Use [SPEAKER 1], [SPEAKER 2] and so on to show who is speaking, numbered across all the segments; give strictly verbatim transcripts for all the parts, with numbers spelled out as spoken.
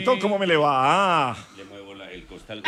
[SPEAKER 1] Pedrito, ¿cómo me le va?
[SPEAKER 2] Le muevo la, el costal.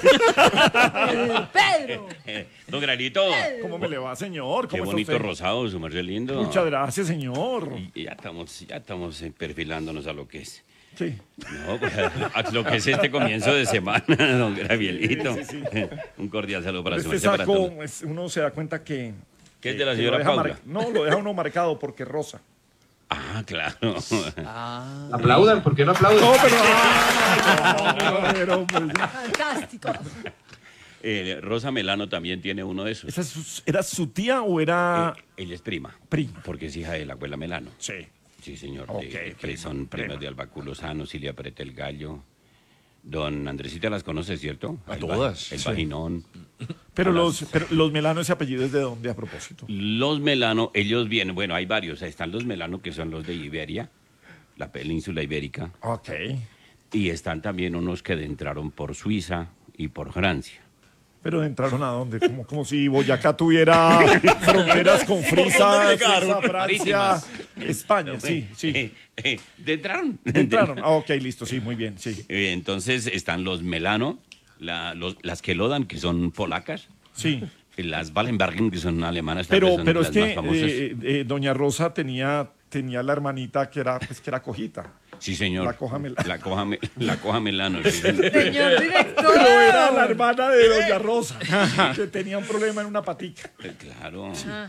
[SPEAKER 3] Pedro.
[SPEAKER 2] Don Granito.
[SPEAKER 1] ¿Cómo me le va, señor?
[SPEAKER 2] Qué
[SPEAKER 1] ¿Cómo
[SPEAKER 2] bonito
[SPEAKER 1] está usted?
[SPEAKER 2] rosado, su merced lindo.
[SPEAKER 1] Muchas gracias, señor.
[SPEAKER 2] Y ya estamos, ya estamos eh, perfilándonos a lo que es.
[SPEAKER 1] Sí.
[SPEAKER 2] No, pues, a lo que es este comienzo de semana, don Gravielito.
[SPEAKER 1] Sí, sí,
[SPEAKER 2] Un cordial saludo para su
[SPEAKER 1] Este
[SPEAKER 2] merced. Para todos.
[SPEAKER 1] saco, es- uno se da cuenta que...
[SPEAKER 2] ¿Qué es de la
[SPEAKER 1] que
[SPEAKER 2] señora
[SPEAKER 1] lo deja
[SPEAKER 2] Paula?
[SPEAKER 1] mar- No, lo deja uno marcado porque es rosa.
[SPEAKER 2] Ah, claro.
[SPEAKER 4] Aplaudan, ¿por qué no aplauden?
[SPEAKER 1] No, pero... ah, no, pero, pues, ya.
[SPEAKER 3] Fantástico.
[SPEAKER 2] Eh, Rosa Melano también tiene uno de esos.
[SPEAKER 1] ¿Esa es su- ¿Era su tía o era...?
[SPEAKER 2] Eh, ella es prima.
[SPEAKER 1] Prima.
[SPEAKER 2] Porque es hija de la abuela Melano.
[SPEAKER 1] Sí.
[SPEAKER 2] Sí, señor.
[SPEAKER 1] Ok,
[SPEAKER 2] de-
[SPEAKER 1] ok,
[SPEAKER 2] que son primas
[SPEAKER 1] bueno.
[SPEAKER 2] de Albaculo Sano, Silvia Preta el Gallo. Don Andresita las conoce, ¿cierto?
[SPEAKER 5] A
[SPEAKER 2] El va-
[SPEAKER 5] todas,
[SPEAKER 2] El
[SPEAKER 5] sí.
[SPEAKER 2] vaginón.
[SPEAKER 1] Pero
[SPEAKER 2] A
[SPEAKER 1] los,
[SPEAKER 2] las-
[SPEAKER 1] pero los Melano, ese apellido es de dónde a propósito.
[SPEAKER 2] Los Melano, ellos vienen, bueno, hay varios. Están los Melano, que son los de Iberia, la península ibérica.
[SPEAKER 1] Ok.
[SPEAKER 2] Y están también unos que entraron por Suiza y por Francia.
[SPEAKER 1] Pero entraron a dónde? Como, como si Boyacá tuviera fronteras con Frisa, Suiza, Francia, España. Sí, sí.
[SPEAKER 2] Eh, eh, entraron.
[SPEAKER 1] Entraron. Ah, ok, listo, sí, muy bien, sí.
[SPEAKER 2] Eh, Entonces están los Melano, la- los- las Kelodan, que son polacas.
[SPEAKER 1] Sí.
[SPEAKER 2] y Las Wallenbergen, que son alemanas. tal
[SPEAKER 1] Pero,
[SPEAKER 2] vez son
[SPEAKER 1] pero es
[SPEAKER 2] las
[SPEAKER 1] que
[SPEAKER 2] más famosas.
[SPEAKER 1] eh, eh, doña Rosa tenía, tenía la hermanita que era, pues, que era cojita.
[SPEAKER 2] Sí, señor.
[SPEAKER 1] La coja Melano.
[SPEAKER 2] La coja, me- la coja Melano. sí, señor.
[SPEAKER 3] Señor director.
[SPEAKER 1] Pero era la hermana de doña Rosa, que tenía un problema en una patica.
[SPEAKER 2] Eh, Claro.
[SPEAKER 3] Ah.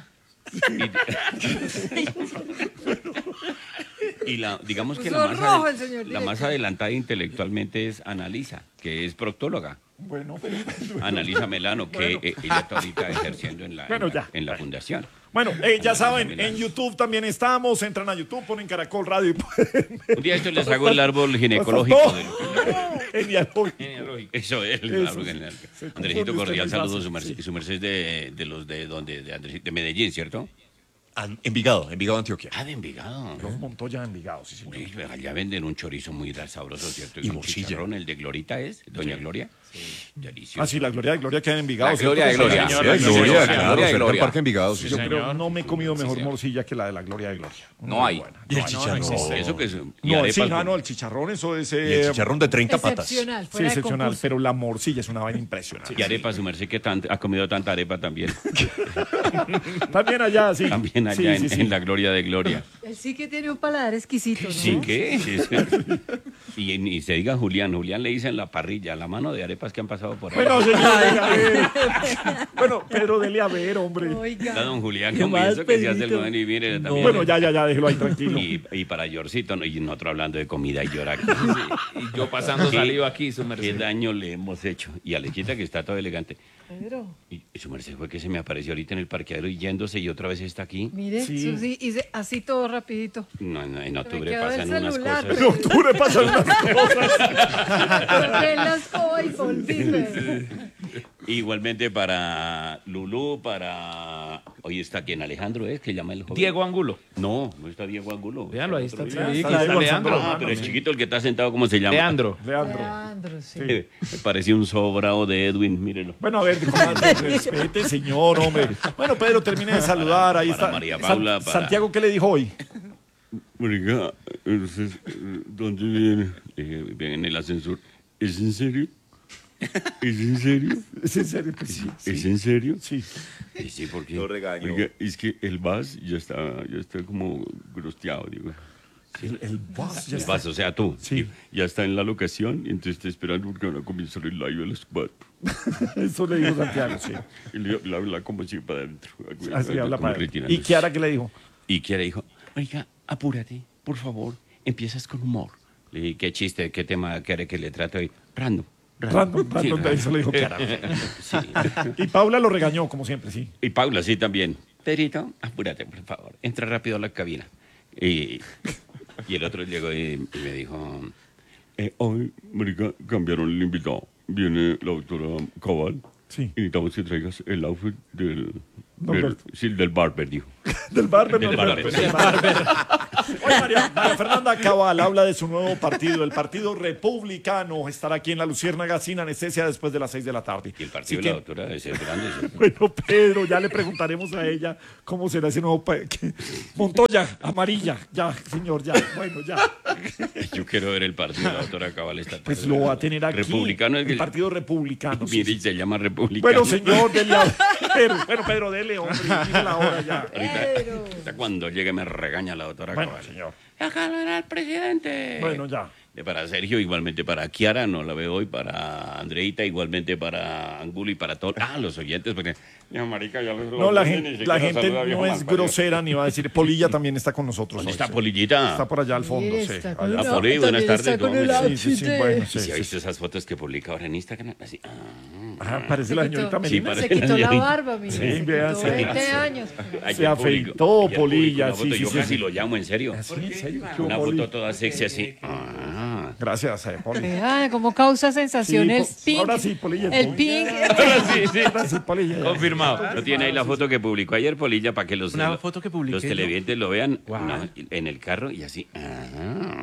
[SPEAKER 2] Y, y la, digamos que
[SPEAKER 3] Puso
[SPEAKER 2] la más,
[SPEAKER 3] rojo
[SPEAKER 2] adel-
[SPEAKER 3] el señor
[SPEAKER 2] la más
[SPEAKER 3] director.
[SPEAKER 2] adelantada intelectualmente es Analisa, que es proctóloga.
[SPEAKER 1] Bueno, pero...
[SPEAKER 2] Analisa Melano, que
[SPEAKER 1] Bueno.
[SPEAKER 2] eh, ella está ahorita ejerciendo en la,
[SPEAKER 1] Bueno,
[SPEAKER 2] en la,
[SPEAKER 1] ya.
[SPEAKER 2] en la fundación.
[SPEAKER 1] Bueno, eh, ya saben,
[SPEAKER 2] Melano.
[SPEAKER 1] en YouTube también estamos. Entran a YouTube, ponen Caracol Radio y pueden ver.
[SPEAKER 2] Un día esto les hago el árbol ginecológico.
[SPEAKER 1] No.
[SPEAKER 2] de lo que-
[SPEAKER 1] Genealógico.
[SPEAKER 2] Genealógico. Eso es el
[SPEAKER 1] Eso
[SPEAKER 2] árbol
[SPEAKER 1] sí.
[SPEAKER 2] genealógico.
[SPEAKER 1] Se
[SPEAKER 2] Andresito,
[SPEAKER 1] confunde
[SPEAKER 2] cordial
[SPEAKER 1] usted muy
[SPEAKER 2] saludo.
[SPEAKER 1] fácil,
[SPEAKER 2] Su merced,
[SPEAKER 1] sí.
[SPEAKER 2] su merced es de, de los de donde, de, Andresito- de Medellín, ¿cierto?
[SPEAKER 5] An- Envigado, Envigado, Antioquia.
[SPEAKER 2] Ah, de Envigado.
[SPEAKER 1] Los Montoya en Envigado, sí, señor.
[SPEAKER 2] Uy, allá venden un chorizo muy sabroso, ¿cierto?
[SPEAKER 5] Y
[SPEAKER 2] un
[SPEAKER 5] morcilla.
[SPEAKER 2] chicharrón, el de Glorita es, Doña Gloria. Delicioso.
[SPEAKER 1] Ah, sí, la Gloria de Gloria queda en Envigado.
[SPEAKER 4] La
[SPEAKER 1] ¿cierto?
[SPEAKER 4] Gloria de
[SPEAKER 1] Sí,
[SPEAKER 4] Gloria.
[SPEAKER 1] señor.
[SPEAKER 5] Sí, hay
[SPEAKER 4] Sí,
[SPEAKER 5] Gloria,
[SPEAKER 4] señor, la
[SPEAKER 5] claro,
[SPEAKER 4] Gloria de
[SPEAKER 5] cerca del
[SPEAKER 4] Gloria.
[SPEAKER 5] Parque Envigado, sí,
[SPEAKER 1] Yo
[SPEAKER 5] señor.
[SPEAKER 1] creo no me he comido mejor
[SPEAKER 4] señor.
[SPEAKER 1] morcilla que la de la Gloria de Gloria.
[SPEAKER 4] No
[SPEAKER 1] Muy
[SPEAKER 4] hay.
[SPEAKER 1] buena.
[SPEAKER 5] Y el
[SPEAKER 1] No hay.
[SPEAKER 5] chicharrón.
[SPEAKER 2] Eso que es. y
[SPEAKER 1] No, sí,
[SPEAKER 2] arepas
[SPEAKER 1] no,
[SPEAKER 2] con-
[SPEAKER 1] no, el chicharrón, eso es...
[SPEAKER 5] Y
[SPEAKER 1] eh,
[SPEAKER 5] el chicharrón de treinta patas.
[SPEAKER 3] Excepcional.
[SPEAKER 1] Sí,
[SPEAKER 3] Fuera de
[SPEAKER 1] excepcional,
[SPEAKER 3] concurso.
[SPEAKER 1] pero la morcilla es una vaina impresionante.
[SPEAKER 2] Y arepa, su merced que tan- ha comido tanta arepa también.
[SPEAKER 1] También allá, sí.
[SPEAKER 2] También allá
[SPEAKER 1] Sí,
[SPEAKER 2] en,
[SPEAKER 1] sí, sí.
[SPEAKER 2] en la Gloria de Gloria.
[SPEAKER 3] Él sí que tiene un paladar exquisito, ¿no?
[SPEAKER 2] Sí, ¿qué? Sí, sí. Y, y se diga Julián. Julián le dicen la parrilla, la mano de arepas que han pasado por ahí.
[SPEAKER 1] Bueno, señor, dele a ver. Bueno, Pedro, dele a ver, hombre.
[SPEAKER 2] Está
[SPEAKER 3] Oiga.
[SPEAKER 2] don Julián,
[SPEAKER 5] Qué
[SPEAKER 2] como
[SPEAKER 5] mal,
[SPEAKER 2] eso que se hace el
[SPEAKER 5] Pedrito.
[SPEAKER 2] joven y mire
[SPEAKER 5] No.
[SPEAKER 2] también.
[SPEAKER 1] Bueno, ya, ya, ya, déjelo ahí tranquilo.
[SPEAKER 2] Y, y para Yorcito, ¿no? Y nosotros hablando de comida y llorar.
[SPEAKER 4] Y yo pasando
[SPEAKER 2] ¿Qué-
[SPEAKER 4] saliva aquí, su
[SPEAKER 2] ¿Qué
[SPEAKER 4] merced.
[SPEAKER 2] daño le hemos hecho? Y Alejita, que está todo elegante.
[SPEAKER 3] Pedro,
[SPEAKER 2] Y, y su merced fue que se me apareció ahorita en el parqueadero y yéndose y otra vez está aquí.
[SPEAKER 3] mire,
[SPEAKER 1] Sí.
[SPEAKER 3] su- sí, y se- así todo rapidito.
[SPEAKER 2] No, no, en
[SPEAKER 3] me
[SPEAKER 2] octubre
[SPEAKER 3] quedó el
[SPEAKER 2] pasan unas
[SPEAKER 3] celular,
[SPEAKER 2] cosas.
[SPEAKER 1] En octubre pasan unas cosas.
[SPEAKER 3] Porque él las escoba y volví, Pedro.
[SPEAKER 2] Igualmente para Lulú, para... Hoy está quien Alejandro es, que llama el joven.
[SPEAKER 4] Diego Angulo.
[SPEAKER 2] No, no está Diego Angulo.
[SPEAKER 4] Véanlo, ahí está.
[SPEAKER 2] Otro
[SPEAKER 4] Sí,
[SPEAKER 2] día.
[SPEAKER 4] aquí
[SPEAKER 1] está
[SPEAKER 4] está
[SPEAKER 1] Diego
[SPEAKER 4] Leandro.
[SPEAKER 1] Alzando la
[SPEAKER 2] Ah, pero el
[SPEAKER 1] sí.
[SPEAKER 2] chiquito, el que está sentado, ¿cómo se llama?
[SPEAKER 4] Leandro.
[SPEAKER 1] Leandro.
[SPEAKER 3] Leandro, sí.
[SPEAKER 2] Eh, me parecía un sobrado de Edwin, mírenlo.
[SPEAKER 1] Bueno, a ver, comadre, respete, señor, hombre. Bueno, Pedro, termine de saludar. Ahí
[SPEAKER 2] Para
[SPEAKER 1] está.
[SPEAKER 2] María
[SPEAKER 1] San-
[SPEAKER 2] Paula, para-
[SPEAKER 1] Santiago, ¿qué le dijo hoy?
[SPEAKER 2] Oiga, entonces, ¿dónde viene? Le dije, viene en el ascensor. ¿Es en serio? ¿Es en serio?
[SPEAKER 1] ¿Es en serio? Pues sí.
[SPEAKER 2] ¿Es
[SPEAKER 1] Sí.
[SPEAKER 2] en serio?
[SPEAKER 1] Sí.
[SPEAKER 2] Sí, sí, porque...
[SPEAKER 5] Lo regañó.
[SPEAKER 2] Oiga, es que el vas ya está, ya está como grosteado, digo.
[SPEAKER 1] El, el boss ya
[SPEAKER 2] El
[SPEAKER 1] está.
[SPEAKER 2] vas, o sea, tú.
[SPEAKER 1] Sí.
[SPEAKER 2] y Ya está en la locación y entonces está esperando porque van a comenzar el live a las cuatro.
[SPEAKER 1] Eso le dijo Santiago, sí.
[SPEAKER 2] Y le, le habla como si para adentro.
[SPEAKER 1] Así habla
[SPEAKER 2] como
[SPEAKER 1] para él.
[SPEAKER 2] retirando.
[SPEAKER 1] ¿Y Kiara qué le dijo?
[SPEAKER 2] Y Kiara dijo, oiga, apúrate, por favor, empiezas con humor. Le dije, qué chiste, qué tema quiere que le trate hoy. Random.
[SPEAKER 1] Random,
[SPEAKER 2] Sí,
[SPEAKER 1] random, eso le dijo Kiara.
[SPEAKER 2] Sí.
[SPEAKER 1] Y Paula lo regañó, como siempre, sí.
[SPEAKER 2] Y Paula, sí, también. Pedrito, apúrate, por favor. Entra rápido a la cabina. Y, y el otro llegó y, y me dijo, eh, hoy, marica, cambiaron el invitado. Viene la doctora Cabal.
[SPEAKER 1] Sí.
[SPEAKER 2] Y necesitamos que traigas el outfit del...
[SPEAKER 1] No,
[SPEAKER 2] del
[SPEAKER 1] pero-
[SPEAKER 2] sí, del barber, dijo.
[SPEAKER 1] Del barber,
[SPEAKER 2] Del
[SPEAKER 1] no,
[SPEAKER 2] barber.
[SPEAKER 1] del del barber. Oye, María, María Fernanda Cabal habla de su nuevo partido, el Partido Republicano. Estará aquí en La Luciérnaga sin anestesia después de las seis de la tarde.
[SPEAKER 2] Y el
[SPEAKER 1] Así
[SPEAKER 2] partido de
[SPEAKER 1] que,
[SPEAKER 2] la doctora debe ser grande. ¿sí?
[SPEAKER 1] bueno, Pedro, ya le preguntaremos a ella cómo será ese nuevo... pa- que- Montoya, amarilla, ya, señor, ya, bueno, ya.
[SPEAKER 2] Yo quiero ver el partido de la doctora Cabal esta tarde.
[SPEAKER 1] Pues lo va a tener aquí.
[SPEAKER 2] Republicano es
[SPEAKER 1] el
[SPEAKER 2] el
[SPEAKER 1] Partido Republicano. sí,
[SPEAKER 2] Mire,
[SPEAKER 1] sí.
[SPEAKER 2] se llama Republicano.
[SPEAKER 1] Bueno, señor, dele la... Pero, bueno, Pedro, dele, hombre, dile la hora ya.
[SPEAKER 2] Ahorita,
[SPEAKER 3] Pedro.
[SPEAKER 2] ahorita cuando llegue me regaña la doctora
[SPEAKER 1] Bueno,
[SPEAKER 2] Cabal.
[SPEAKER 1] señor.
[SPEAKER 2] Déjalo era el presidente.
[SPEAKER 1] Bueno, ya.
[SPEAKER 2] De Para Sergio, igualmente para Kiara, no la veo hoy, para Andreita, igualmente para Angulo y para todos. Ah, los oyentes, porque. No, marica, ya los
[SPEAKER 1] No, la
[SPEAKER 2] ni
[SPEAKER 1] gente,
[SPEAKER 2] siquiera
[SPEAKER 1] la gente
[SPEAKER 2] saluda, viejo
[SPEAKER 1] no es
[SPEAKER 2] malparido.
[SPEAKER 1] grosera ni va a decir. Polilla también está con nosotros.
[SPEAKER 2] ¿Dónde
[SPEAKER 1] hoy,
[SPEAKER 2] está
[SPEAKER 1] sí.
[SPEAKER 2] Polillita?
[SPEAKER 1] Está por allá al fondo,
[SPEAKER 3] Mire,
[SPEAKER 1] sí.
[SPEAKER 3] está
[SPEAKER 1] allá.
[SPEAKER 3] con una-
[SPEAKER 2] Ah, por ahí, buenas
[SPEAKER 3] también está
[SPEAKER 2] tardes,
[SPEAKER 3] con
[SPEAKER 2] no,
[SPEAKER 3] el
[SPEAKER 2] hombre.
[SPEAKER 1] Sí, sí, sí,
[SPEAKER 3] outfit de-
[SPEAKER 1] bueno,
[SPEAKER 2] ¿Y
[SPEAKER 1] sí,
[SPEAKER 2] si ha
[SPEAKER 1] sí.
[SPEAKER 2] visto esas fotos que publica ahora en Instagram? Así. Ah.
[SPEAKER 1] Ah, parece la
[SPEAKER 3] Se
[SPEAKER 1] señorita
[SPEAKER 3] quitó-
[SPEAKER 1] Melina.
[SPEAKER 2] Sí,
[SPEAKER 3] Se
[SPEAKER 2] parece
[SPEAKER 3] quitó la
[SPEAKER 2] señorita.
[SPEAKER 3] barba, mire.
[SPEAKER 1] Sí,
[SPEAKER 3] se
[SPEAKER 1] vea,
[SPEAKER 3] quitó
[SPEAKER 1] se-
[SPEAKER 3] veinte
[SPEAKER 1] se-
[SPEAKER 3] años.
[SPEAKER 2] Ayer
[SPEAKER 1] Se afeitó,
[SPEAKER 2] publicó- ayer publicó
[SPEAKER 1] Polilla,
[SPEAKER 2] una foto,
[SPEAKER 1] sí,
[SPEAKER 2] yo
[SPEAKER 1] sí,
[SPEAKER 2] casi
[SPEAKER 1] sí.
[SPEAKER 2] lo llamo en serio.
[SPEAKER 1] ¿Sí? ¿En serio? ¿Qué
[SPEAKER 2] Una
[SPEAKER 1] hubo, Poli?
[SPEAKER 2] foto toda sexy así. Ah.
[SPEAKER 1] Gracias, eh, Poli.
[SPEAKER 3] Vea, cómo causa sensación
[SPEAKER 1] Sí,
[SPEAKER 3] el
[SPEAKER 1] po-
[SPEAKER 3] pink.
[SPEAKER 1] ahora sí, Polilla.
[SPEAKER 3] El pink.
[SPEAKER 2] Ahora sí, sí.
[SPEAKER 1] Ahora sí, Polilla.
[SPEAKER 4] Confirmado.
[SPEAKER 2] ¿No tiene ahí la foto que publicó ayer Polilla para que los,
[SPEAKER 6] Una
[SPEAKER 2] los-
[SPEAKER 6] foto que publiqué
[SPEAKER 2] los
[SPEAKER 6] yo.
[SPEAKER 2] televidentes lo vean
[SPEAKER 6] Guau.
[SPEAKER 2] no, en el carro y así? Ah.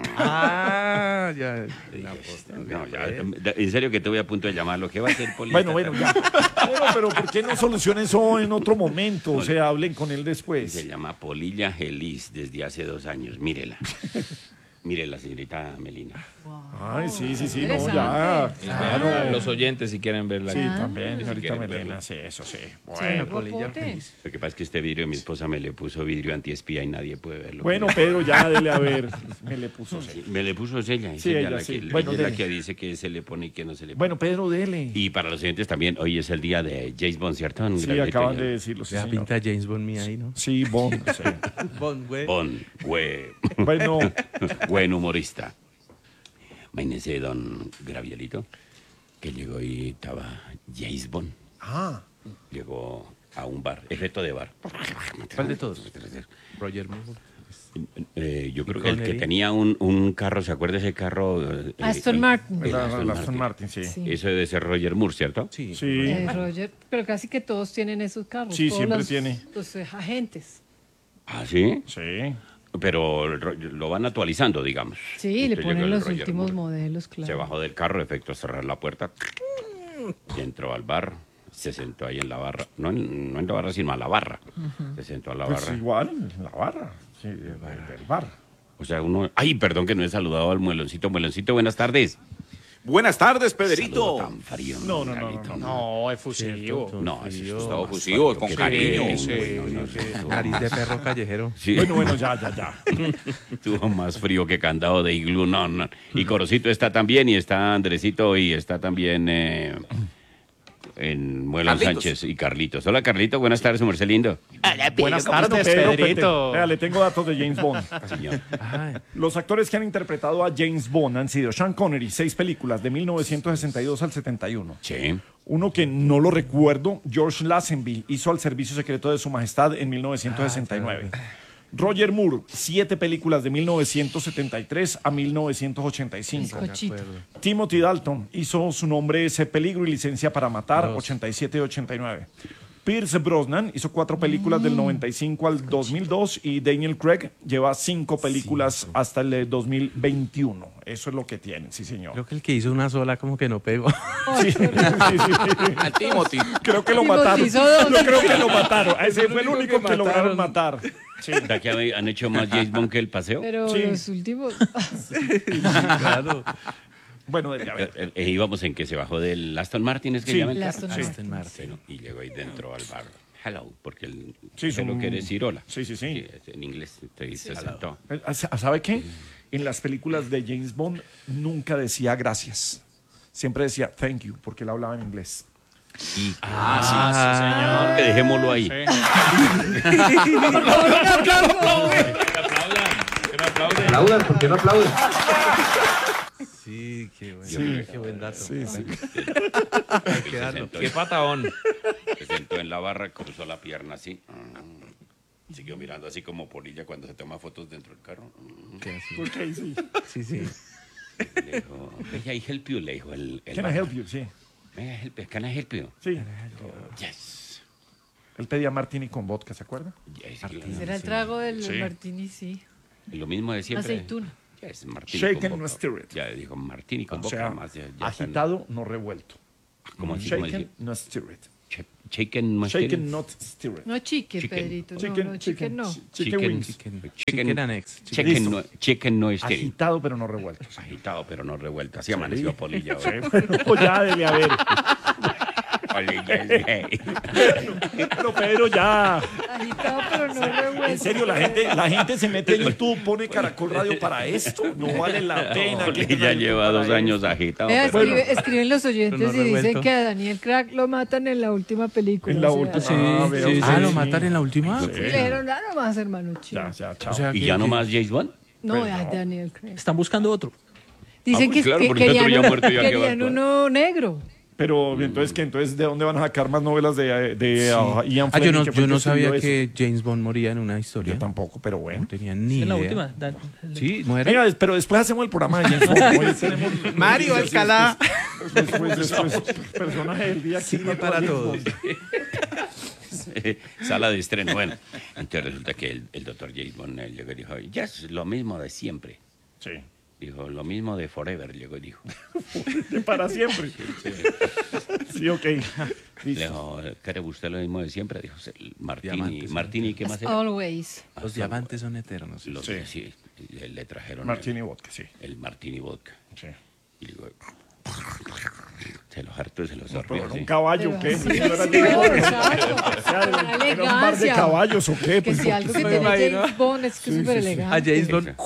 [SPEAKER 6] Ah, ya.
[SPEAKER 2] No, ya, en serio que estuve a punto de llamarlo. ¿Qué va a hacer Polilla?
[SPEAKER 1] Bueno, bueno, ya. Bueno, pero ¿por qué no solucionen eso en otro momento? O sea, hablen con él
[SPEAKER 2] Se
[SPEAKER 1] después.
[SPEAKER 2] llama Polilla Gelis desde hace dos años. Mírela. Mírela, señorita Melina.
[SPEAKER 1] Ay, sí, sí, sí, no,
[SPEAKER 3] Interesante.
[SPEAKER 1] ya.
[SPEAKER 4] Claro.
[SPEAKER 1] Claro.
[SPEAKER 4] Los oyentes si quieren verla.
[SPEAKER 1] Sí,
[SPEAKER 4] aquí.
[SPEAKER 1] también,
[SPEAKER 4] Si
[SPEAKER 1] señorita
[SPEAKER 4] quieren
[SPEAKER 1] Melena,
[SPEAKER 4] verla.
[SPEAKER 1] sí, eso sí.
[SPEAKER 3] Sí,
[SPEAKER 1] Bueno,
[SPEAKER 3] guapote.
[SPEAKER 2] Lo que pasa es que este vidrio mi esposa me le puso vidrio antiespía y nadie puede verlo.
[SPEAKER 1] bueno, Pedro, ya dele a ver. Me le puso. sí.
[SPEAKER 2] Me le puso ella. Es
[SPEAKER 1] Sí,
[SPEAKER 2] ella,
[SPEAKER 1] ella
[SPEAKER 2] la,
[SPEAKER 1] sí.
[SPEAKER 2] que,
[SPEAKER 1] Bueno,
[SPEAKER 2] ella es la
[SPEAKER 1] dele.
[SPEAKER 2] que dice que se le pone y que no se le pone.
[SPEAKER 1] Bueno, Pedro, dele.
[SPEAKER 2] Y para los oyentes también, hoy es el día de James Bond, ¿cierto? Un
[SPEAKER 1] Sí,
[SPEAKER 2] gran
[SPEAKER 1] acaban
[SPEAKER 2] señor.
[SPEAKER 1] de decirlo, sí,
[SPEAKER 6] La
[SPEAKER 1] señor.
[SPEAKER 6] pinta James Bond mía ahí, ¿no?
[SPEAKER 1] Sí, Bond, sí.
[SPEAKER 6] Bond, güey.
[SPEAKER 2] Bond, güey.
[SPEAKER 1] Bueno,
[SPEAKER 2] Buen humorista. Imagínese, don Gravielito, que llegó y estaba James Bond.
[SPEAKER 1] ah,
[SPEAKER 2] Llegó a un bar, efecto de bar.
[SPEAKER 6] ¿Cuál de todos? Roger Moore.
[SPEAKER 2] Eh, yo creo que el que
[SPEAKER 6] Connery.
[SPEAKER 2] tenía un, un carro, ¿se acuerda ese carro? Eh,
[SPEAKER 3] Aston
[SPEAKER 2] el-
[SPEAKER 3] Martin.
[SPEAKER 2] el
[SPEAKER 1] la,
[SPEAKER 2] Aston
[SPEAKER 1] la Aston
[SPEAKER 2] Martin.
[SPEAKER 1] Martin, sí.
[SPEAKER 3] Sí.
[SPEAKER 2] Eso debe ser Roger Moore, ¿cierto?
[SPEAKER 6] Sí.
[SPEAKER 1] Sí,
[SPEAKER 3] Eh, Roger, pero casi que todos tienen esos carros.
[SPEAKER 1] Sí,
[SPEAKER 3] todos
[SPEAKER 1] siempre
[SPEAKER 3] los,
[SPEAKER 1] tiene.
[SPEAKER 3] Los eh, agentes.
[SPEAKER 2] Ah, sí.
[SPEAKER 1] sí.
[SPEAKER 2] Pero el ro- lo van actualizando, digamos.
[SPEAKER 3] Sí, le
[SPEAKER 2] Entonces llegó
[SPEAKER 3] ponen
[SPEAKER 2] el
[SPEAKER 3] los
[SPEAKER 2] Roger
[SPEAKER 3] últimos
[SPEAKER 2] Moore.
[SPEAKER 3] modelos, claro.
[SPEAKER 2] Se bajó del carro, efecto cerrar la puerta. Y entró al bar. Se sentó ahí en la barra. No en, no en la barra, sino a la barra. Se sentó a la
[SPEAKER 1] Pues
[SPEAKER 2] barra.
[SPEAKER 1] igual, en la barra, sí, del, del bar.
[SPEAKER 2] O sea, uno. Ay, perdón que no he saludado al mueloncito. Mueloncito, buenas tardes.
[SPEAKER 5] Buenas tardes,
[SPEAKER 2] Saludo
[SPEAKER 5] Pedrito.
[SPEAKER 2] tan frío.
[SPEAKER 1] No, no, no,
[SPEAKER 2] Carlito.
[SPEAKER 4] No, es fusivo.
[SPEAKER 2] No, eso es
[SPEAKER 5] Estado fusivo, con cariño.
[SPEAKER 4] Sí,
[SPEAKER 6] Nariz de perro callejero.
[SPEAKER 2] Sí.
[SPEAKER 1] Bueno, bueno, ya, ya, ya.
[SPEAKER 2] Estuvo más frío que candado de iglú, no, no. Y Corocito está también, y está Andresito, y está también eh, en Muelón
[SPEAKER 5] Carlitos.
[SPEAKER 2] Sánchez y Carlitos. Hola, Carlito, buenas tardes, su merced lindo.
[SPEAKER 4] Buenas
[SPEAKER 1] Bueno,
[SPEAKER 4] tardes,
[SPEAKER 1] Pedro,
[SPEAKER 4] Pedrito.
[SPEAKER 1] Pete, vea, le tengo datos de James Bond.
[SPEAKER 2] Señor.
[SPEAKER 6] Ay,
[SPEAKER 1] Los actores que han interpretado a James Bond han sido Sean Connery, seis películas, de mil novecientos sesenta y dos al setenta y uno.
[SPEAKER 2] Sí.
[SPEAKER 1] Uno que no lo recuerdo, George Lazenby, hizo Al Servicio Secreto de Su Majestad en mil novecientos sesenta y nueve. Roger Moore, siete películas de mil novecientos setenta y tres a mil novecientos ochenta y cinco.
[SPEAKER 3] Bizcochito.
[SPEAKER 1] Timothy Dalton hizo Su nombre es Peligro y Licencia para Matar,
[SPEAKER 6] Dos.
[SPEAKER 1] ochenta y siete y ochenta y nueve. Pierce Brosnan hizo cuatro películas del noventa y cinco al dos mil dos y Daniel Craig lleva cinco películas hasta el eh, dos mil veintiuno. Eso es lo que tienen, sí señor.
[SPEAKER 6] creo que el que hizo una sola como que no pegó.
[SPEAKER 1] Sí, sí, sí.
[SPEAKER 5] A Timothy.
[SPEAKER 1] Creo que lo
[SPEAKER 3] Timothy
[SPEAKER 1] mataron.
[SPEAKER 3] hizo dos.
[SPEAKER 1] Yo creo que lo mataron. Ese fue el
[SPEAKER 6] único
[SPEAKER 1] único
[SPEAKER 6] que
[SPEAKER 1] que lograron
[SPEAKER 6] mataron.
[SPEAKER 1] matar. Sí.
[SPEAKER 2] ¿Verdad que han- han hecho más James Bond que el paseo?
[SPEAKER 3] Pero
[SPEAKER 1] Sí.
[SPEAKER 3] los últimos.
[SPEAKER 6] Claro.
[SPEAKER 1] Bueno, debe haber.
[SPEAKER 2] Eh, eh, íbamos en que se bajó del Aston Martin, ¿es que
[SPEAKER 1] Sí.
[SPEAKER 2] llama el
[SPEAKER 3] El
[SPEAKER 2] carro?
[SPEAKER 3] Aston
[SPEAKER 2] Sí.
[SPEAKER 3] Martin.
[SPEAKER 2] Bueno, y llegó ahí dentro al bar. Hello, porque el
[SPEAKER 1] Sí,
[SPEAKER 2] hello
[SPEAKER 1] son-
[SPEAKER 2] quiere decir hola.
[SPEAKER 1] Sí, sí, sí.
[SPEAKER 2] En inglés te se sentó.
[SPEAKER 1] Eh, ¿Sabe qué? En las películas de James Bond nunca decía gracias. Siempre decía thank you, porque él hablaba en inglés.
[SPEAKER 2] Ah, sí, señor. Que dejémoslo ahí.
[SPEAKER 4] Aplaudan, ¿por qué no aplauden?
[SPEAKER 6] Sí, qué buen, qué buen dato.
[SPEAKER 1] Sí, sí.
[SPEAKER 6] Hay que
[SPEAKER 2] Se
[SPEAKER 6] darlo.
[SPEAKER 2] sentó,
[SPEAKER 4] Qué patadón.
[SPEAKER 2] se sentó en la barra, cruzó la pierna así. Mm. Siguió mirando así como Polilla cuando se toma fotos dentro del carro. Mm.
[SPEAKER 1] Ok, sí.
[SPEAKER 6] Sí, sí.
[SPEAKER 2] Le dijo, "May I help you?", le dijo el, el
[SPEAKER 1] Can I
[SPEAKER 2] barman.
[SPEAKER 1] help you? Sí.
[SPEAKER 2] May I help you? Can I help you?
[SPEAKER 1] Sí.
[SPEAKER 2] Yes.
[SPEAKER 1] Él pedía martini con vodka, ¿se acuerda?
[SPEAKER 2] Yes, claro.
[SPEAKER 3] Era el trago del
[SPEAKER 1] Sí.
[SPEAKER 3] martini, sí.
[SPEAKER 2] Lo mismo de siempre.
[SPEAKER 3] Aceituna.
[SPEAKER 2] Yes, martini
[SPEAKER 1] Shaken,
[SPEAKER 2] con
[SPEAKER 1] no
[SPEAKER 2] vodka.
[SPEAKER 1] stirred.
[SPEAKER 2] Ya dijo Martini con
[SPEAKER 1] O
[SPEAKER 2] boca
[SPEAKER 1] sea,
[SPEAKER 2] más. Ya, ya están-
[SPEAKER 1] agitado, no revuelto.
[SPEAKER 2] ¿Cómo así? ¿Cómo
[SPEAKER 1] Shaken,
[SPEAKER 2] así?
[SPEAKER 1] no stirred.
[SPEAKER 2] Ch- chicken, no
[SPEAKER 1] Shaken Not Stirred.
[SPEAKER 3] No chicken,
[SPEAKER 2] Chicken.
[SPEAKER 3] Pedrito. No,
[SPEAKER 1] Chicken,
[SPEAKER 3] no, chicken no.
[SPEAKER 1] Chicken,
[SPEAKER 2] Chicken,
[SPEAKER 1] wings.
[SPEAKER 6] Chicken,
[SPEAKER 2] Chicken-
[SPEAKER 6] chicken and eggs. Chicken-
[SPEAKER 2] chicken,
[SPEAKER 1] Listo.
[SPEAKER 2] no, chicken no estéril.
[SPEAKER 1] Agitado pero no revuelto.
[SPEAKER 2] Agitado, pero no revuelto. Así amaneció Polilla. hoy.
[SPEAKER 1] Bueno, ya debe haber.
[SPEAKER 2] Polilla es gay.
[SPEAKER 1] Pero Pedro, ya.
[SPEAKER 3] Agitado, pero no revuelto.
[SPEAKER 1] En serio, la gente, la gente se mete en YouTube, pone Caracol Radio para esto. No vale la pena. que
[SPEAKER 2] Polilla
[SPEAKER 1] tenga
[SPEAKER 2] lleva
[SPEAKER 1] YouTube
[SPEAKER 2] dos
[SPEAKER 1] para
[SPEAKER 2] años
[SPEAKER 1] esto.
[SPEAKER 2] agitado.
[SPEAKER 3] Vea,
[SPEAKER 2] pero-
[SPEAKER 3] escribe- escriben los oyentes
[SPEAKER 6] Pero no
[SPEAKER 3] y dicen
[SPEAKER 6] revuelto.
[SPEAKER 3] que a Daniel Crack lo matan en la última película.
[SPEAKER 1] En la
[SPEAKER 3] o sea,
[SPEAKER 1] última.
[SPEAKER 6] Sí,
[SPEAKER 1] Ah,
[SPEAKER 6] sí,
[SPEAKER 1] veo,
[SPEAKER 6] sí.
[SPEAKER 1] sí,
[SPEAKER 6] Ah, ¿lo
[SPEAKER 1] sí.
[SPEAKER 6] matan en la última?
[SPEAKER 3] Le dijeron, ah, nomás, hermano chido.
[SPEAKER 1] Ya, ya, chao.
[SPEAKER 6] O sea,
[SPEAKER 2] ¿Y
[SPEAKER 6] que-
[SPEAKER 2] ya
[SPEAKER 6] que-
[SPEAKER 2] nomás James Bond?
[SPEAKER 3] No, a Daniel Craig.
[SPEAKER 6] Están buscando otro.
[SPEAKER 3] Dicen
[SPEAKER 2] Ah, pues
[SPEAKER 3] que,
[SPEAKER 2] claro,
[SPEAKER 3] que
[SPEAKER 2] porque otro
[SPEAKER 3] querían,
[SPEAKER 2] ya
[SPEAKER 3] un-
[SPEAKER 2] muerto ya que va a
[SPEAKER 3] querían
[SPEAKER 2] actuar.
[SPEAKER 3] uno negro.
[SPEAKER 1] Pero entonces, ¿qué? Entonces, ¿de dónde van a sacar más novelas de, de ah, Ian
[SPEAKER 6] Ah, yo
[SPEAKER 1] Fleming,
[SPEAKER 6] no,
[SPEAKER 1] que fue
[SPEAKER 6] yo
[SPEAKER 1] el
[SPEAKER 6] no
[SPEAKER 1] que escribió
[SPEAKER 6] sabía
[SPEAKER 1] eso?
[SPEAKER 6] que James Bond moría en una historia.
[SPEAKER 1] Yo tampoco, pero bueno.
[SPEAKER 6] No tenía ni
[SPEAKER 7] En la
[SPEAKER 6] idea.
[SPEAKER 7] última. Dan-
[SPEAKER 6] Sí, muere.
[SPEAKER 1] Venga, des- pero después hacemos el programa de James Bond. Hoy tenemos
[SPEAKER 6] Mario Alcalá.
[SPEAKER 1] Después, después, personaje del día. aquí
[SPEAKER 6] Cine para
[SPEAKER 1] James
[SPEAKER 6] todos.
[SPEAKER 1] Bond.
[SPEAKER 2] Sala de estreno. Bueno, entonces resulta que el, el doctor James Bond él llegó y dijo, ya es lo mismo de siempre.
[SPEAKER 1] Sí.
[SPEAKER 2] Dijo, lo mismo de Forever, llegó y dijo.
[SPEAKER 1] De para siempre. Sí, ok.
[SPEAKER 2] Le
[SPEAKER 1] Listo.
[SPEAKER 2] dijo, ¿quiere usted lo mismo de siempre? Dijo, "Sí, Martini,
[SPEAKER 6] Diamantes,
[SPEAKER 2] Martini, ¿qué más
[SPEAKER 3] As
[SPEAKER 2] era?
[SPEAKER 3] always.
[SPEAKER 6] Los diamantes son eternos.
[SPEAKER 2] Los,
[SPEAKER 1] Sí.
[SPEAKER 2] sí. le, le trajeron
[SPEAKER 1] Martini Vodka, sí.
[SPEAKER 2] el, el Martini Vodka.
[SPEAKER 1] Sí.
[SPEAKER 2] Y digo, se los hartó y se los
[SPEAKER 1] Pero
[SPEAKER 2] sorbió.
[SPEAKER 1] era
[SPEAKER 2] sí.
[SPEAKER 1] un caballo, ¿qué?
[SPEAKER 3] Sí,
[SPEAKER 1] No era
[SPEAKER 3] sí,
[SPEAKER 1] James Bond.
[SPEAKER 3] exacto.
[SPEAKER 1] O sea,
[SPEAKER 3] Una
[SPEAKER 1] era un par de
[SPEAKER 3] elegancia.
[SPEAKER 1] caballos, ¿o qué?
[SPEAKER 3] Que
[SPEAKER 1] Pues,
[SPEAKER 3] si algo que
[SPEAKER 6] me
[SPEAKER 3] tiene
[SPEAKER 6] imagino.
[SPEAKER 3] James Bond es que es súper
[SPEAKER 6] A
[SPEAKER 3] elegante.
[SPEAKER 6] James Bond.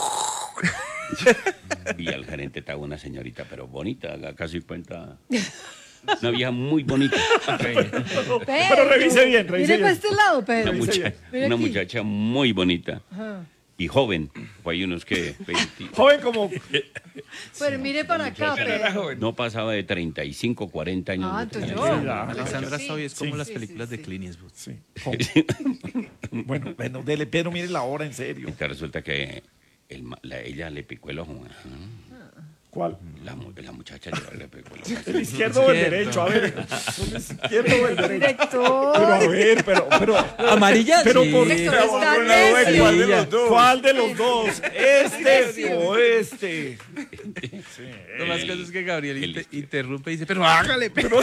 [SPEAKER 2] Y al gerente estaba una señorita, pero bonita, haga casi cuenta. Una vieja muy bonita.
[SPEAKER 1] Pero revise bien, revise
[SPEAKER 3] Mire para
[SPEAKER 1] bien.
[SPEAKER 3] este lado,
[SPEAKER 2] Una,
[SPEAKER 3] Pedro.
[SPEAKER 2] mucha-
[SPEAKER 3] Mire
[SPEAKER 2] una
[SPEAKER 3] aquí.
[SPEAKER 2] muchacha muy bonita
[SPEAKER 3] Ajá.
[SPEAKER 2] y joven. Fue ahí unos que veinte,
[SPEAKER 1] Joven como...
[SPEAKER 3] Pero mire para acá, Pedro.
[SPEAKER 2] no pasaba de treinta y cinco, cuarenta años.
[SPEAKER 3] Ah,
[SPEAKER 2] de
[SPEAKER 3] entonces
[SPEAKER 2] tener.
[SPEAKER 3] yo.
[SPEAKER 1] Ya.
[SPEAKER 6] Alessandra
[SPEAKER 3] Sí,
[SPEAKER 6] Stoy es como
[SPEAKER 1] sí,
[SPEAKER 6] las
[SPEAKER 3] sí,
[SPEAKER 6] películas
[SPEAKER 3] sí,
[SPEAKER 6] de
[SPEAKER 3] sí.
[SPEAKER 6] Clint Eastwood.
[SPEAKER 1] Sí. joven. Bueno, bueno, dele, Pedro, mire la hora, en serio.
[SPEAKER 2] Entonces resulta que el ma- la- ella le picó el ojo. Ajá.
[SPEAKER 1] ¿Cuál?
[SPEAKER 2] La, mu- la muchacha le picó el ojo.
[SPEAKER 1] ¿El izquierdo o el
[SPEAKER 6] Izquierdo.
[SPEAKER 1] derecho? A ver. ¿El izquierdo o el derecho?
[SPEAKER 3] Director.
[SPEAKER 1] Pero a ver, pero... pero
[SPEAKER 6] Amarilla,
[SPEAKER 1] Pero
[SPEAKER 6] sí.
[SPEAKER 1] por
[SPEAKER 3] Director,
[SPEAKER 1] pero
[SPEAKER 3] está
[SPEAKER 1] por la web,
[SPEAKER 3] necio.
[SPEAKER 1] ¿cuál de los dos? ¿Cuál de los dos? ¿Este o este?
[SPEAKER 6] Lo más caso es que Gabriel
[SPEAKER 2] el
[SPEAKER 6] inter-
[SPEAKER 2] izquierdo.
[SPEAKER 6] interrumpe y dice, pero hágale, pero...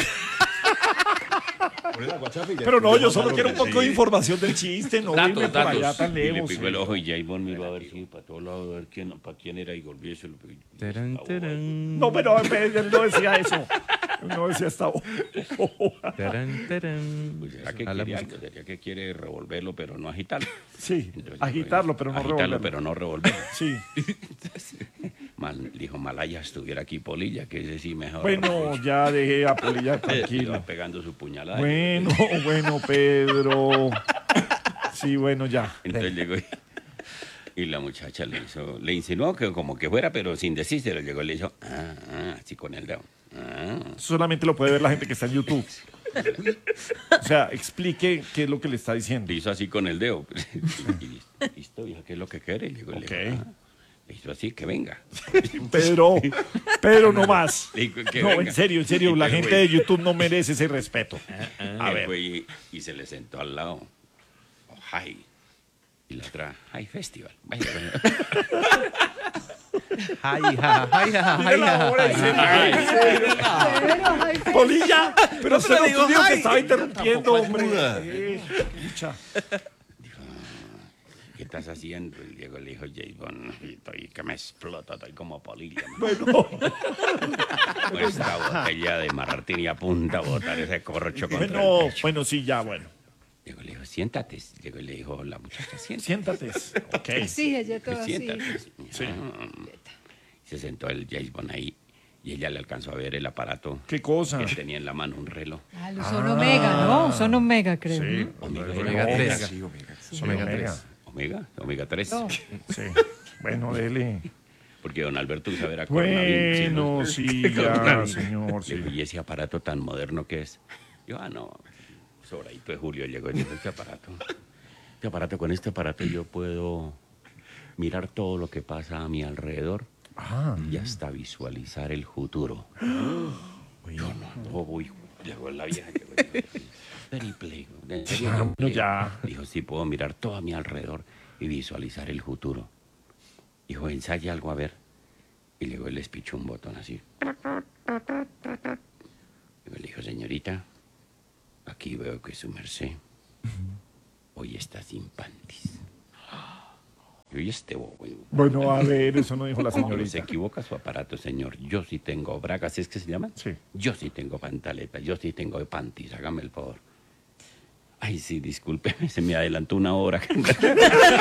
[SPEAKER 1] Pero no, yo solo quiero un poco de información del chiste, no
[SPEAKER 2] Datos,
[SPEAKER 1] irme por
[SPEAKER 2] datos.
[SPEAKER 1] allá tan
[SPEAKER 2] Y le
[SPEAKER 1] lejos.
[SPEAKER 2] picó el ojo y James Bond miró a ver si para todos lados, a ver quién, para quién era y volvió y se lo picó.
[SPEAKER 6] Tarán, tarán.
[SPEAKER 1] No, pero él no decía eso. Él no decía esta voz.
[SPEAKER 6] Tarán, tarán.
[SPEAKER 2] Pues será que
[SPEAKER 6] A la
[SPEAKER 2] quiere
[SPEAKER 6] música.
[SPEAKER 2] algo, sería que quiere revolverlo, pero no agitarlo.
[SPEAKER 1] Sí,
[SPEAKER 2] Entonces,
[SPEAKER 1] agitarlo, pero no
[SPEAKER 2] agitarlo,
[SPEAKER 1] revolverlo.
[SPEAKER 2] pero no revolverlo.
[SPEAKER 1] Sí.
[SPEAKER 2] Mal, dijo Malaya estuviera aquí Polilla, que ese sí mejor.
[SPEAKER 1] Bueno, ya dejé a Polilla
[SPEAKER 2] Iba
[SPEAKER 1] tranquilo.
[SPEAKER 2] pegando su puñalada.
[SPEAKER 1] Bueno, bueno, Pedro. Sí, bueno, ya.
[SPEAKER 2] Entonces llegó y, y la muchacha le hizo, le insinuó que como que fuera, pero sin decírselo. Llegó y le hizo, ah, ah, así con el dedo. Ah.
[SPEAKER 1] Solamente lo puede ver la gente que está en YouTube. O sea, explique qué es lo que le está diciendo.
[SPEAKER 2] Le hizo así con el dedo. Y listo, listo, vieja, ¿qué es lo que quiere? Le, digo, le
[SPEAKER 1] Ok.
[SPEAKER 2] dijo, ah. Le hizo así, que venga.
[SPEAKER 1] Pedro, Pedro, no más.
[SPEAKER 2] Le dijo, que
[SPEAKER 1] No,
[SPEAKER 2] venga.
[SPEAKER 1] en serio, en serio,
[SPEAKER 2] Y
[SPEAKER 1] la
[SPEAKER 2] que
[SPEAKER 1] gente
[SPEAKER 2] fue-
[SPEAKER 1] de YouTube no merece ese respeto.
[SPEAKER 2] A ver. Y, y se le sentó al lado. Oh, hi. Y la otra, Hi Festival. Vaya, vaya.
[SPEAKER 6] Ay, ja, ay, ja,
[SPEAKER 1] Mira
[SPEAKER 6] ay,
[SPEAKER 1] la
[SPEAKER 6] ja,
[SPEAKER 1] hora,
[SPEAKER 6] ay,
[SPEAKER 1] en
[SPEAKER 6] ja.
[SPEAKER 1] serio.
[SPEAKER 3] Pero, ay,
[SPEAKER 1] Polilla, pero usted no
[SPEAKER 6] digo,
[SPEAKER 1] dijo que
[SPEAKER 6] ay.
[SPEAKER 1] estaba interrumpiendo, hombre. Eh, escucha.
[SPEAKER 2] ¿Qué estás haciendo? Y Diego le dijo, James Bond, estoy que me explota, estoy como polilla.
[SPEAKER 1] Bueno,
[SPEAKER 2] Con esta botella de martini a punta a botar ese corcho contra
[SPEAKER 1] bueno,
[SPEAKER 2] el pecho.
[SPEAKER 1] bueno, sí, ya, bueno.
[SPEAKER 2] Diego le dijo, siéntate. Diego le dijo, la muchacha, siéntate.
[SPEAKER 1] Siéntate. Ok.
[SPEAKER 3] sí, ella toda así.
[SPEAKER 2] Siéntate.
[SPEAKER 1] Sí.
[SPEAKER 2] Ah. Se sentó el James Bond ahí y ella le alcanzó a ver el aparato
[SPEAKER 1] ¿Qué cosa?
[SPEAKER 2] que tenía en la mano, un reloj.
[SPEAKER 3] Ah, los son omega, ¿no? Son omega, creo.
[SPEAKER 1] Sí.
[SPEAKER 6] Omega tres. Omega
[SPEAKER 1] Omega.
[SPEAKER 6] tres.
[SPEAKER 2] Omega, Omega tres.
[SPEAKER 3] No.
[SPEAKER 1] Sí. Bueno, dele.
[SPEAKER 2] Porque don Alberto usa ver a coronavirus, ¿sí, no?
[SPEAKER 1] Bueno, sí, ya,
[SPEAKER 2] Coronavirus.
[SPEAKER 1] señor.
[SPEAKER 2] Le digo,
[SPEAKER 1] Sí.
[SPEAKER 2] ¿y ese aparato tan moderno que es? Yo, ah, no, sobradito de Julio llegó y dijo, este aparato, este aparato, con este aparato yo puedo mirar todo lo que pasa a mi alrededor
[SPEAKER 1] Ah,
[SPEAKER 2] y hasta visualizar el futuro. Yo no, no voy, llegó la vieja, llegó y dijo, "Very play, en serio,
[SPEAKER 1] Ah,
[SPEAKER 2] yo
[SPEAKER 1] bueno,
[SPEAKER 2] play".
[SPEAKER 1] ya.
[SPEAKER 2] Dijo, sí, puedo mirar todo a mi alrededor y visualizar el futuro. Dijo, ensaya algo a ver. Y luego él les pichó un botón así. Luego le dijo, señorita, Aquí veo que su merced hoy está sin panties. Y hoy este bobo.
[SPEAKER 1] Bueno, a ver, eso no dijo la
[SPEAKER 2] Se
[SPEAKER 1] señorita.
[SPEAKER 2] equivoca su aparato, señor. Yo sí tengo bragas, ¿es que se llaman?
[SPEAKER 1] Sí.
[SPEAKER 2] Yo sí tengo pantaletas, yo sí tengo panties, hágame el favor. Ay, sí, discúlpeme, se me adelantó una hora.